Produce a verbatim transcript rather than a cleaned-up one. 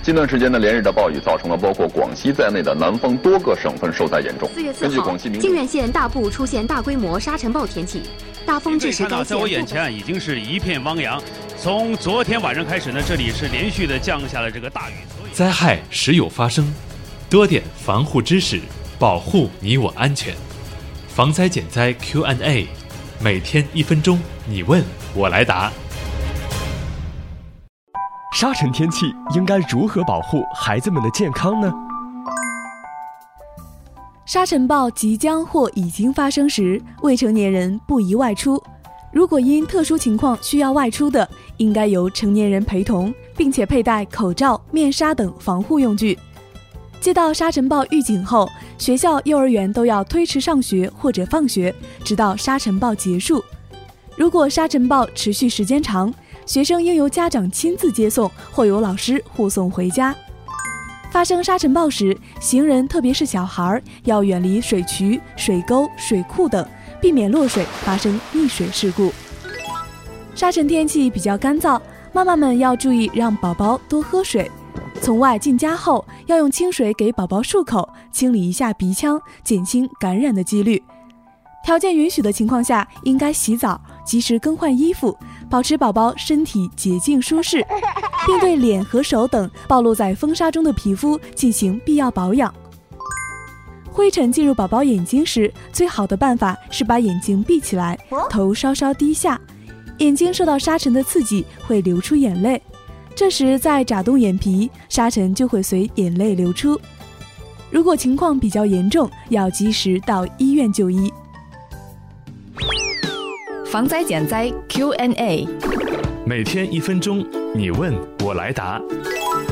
近段时间的连日的暴雨造成了包括广西在内的南方多个省份受灾严重。 四月四号，靖远县大部出现大规模沙尘暴天气，大风致使该县。 在我眼前已经是一片汪洋。从昨天晚上开始呢，这里是连续的降下了这个大雨。 灾害时有发生，多点防护知识，保护你我安全。防灾减灾 Q and A， 每天一分钟，你问我来答。 沙尘天气应该如何保护孩子们的健康呢？ 沙尘暴即将或已经发生时，未成年人不宜外出。如果因特殊情况需要外出的，应该由成年人陪同，并且佩戴口罩、面纱等防护用具。接到沙尘暴预警后，学校、幼儿园都要推迟上学或者放学，直到沙尘暴结束。如果沙尘暴持续时间长，学生应由家长亲自接送，或由老师护送回家。发生沙尘暴时，行人特别是小孩要远离水渠、水沟、水库等，避免落水发生溺水事故。沙尘天气比较干燥，妈妈们要注意让宝宝多喝水。从外进家后，要用清水给宝宝漱口，清理一下鼻腔，减轻感染的几率。条件允许的情况下，应该洗澡，及时更换衣服，保持宝宝身体洁净舒适，并对脸和手等暴露在风沙中的皮肤进行必要保养。灰尘进入宝宝眼睛时，最好的办法是把眼睛闭起来，头稍稍低下，眼睛受到沙尘的刺激会流出眼泪，这时再眨动眼皮，沙尘就会随眼泪流出。如果情况比较严重，要及时到医院就医。 防灾减灾 Q and A， 每天一分钟，你问我来答。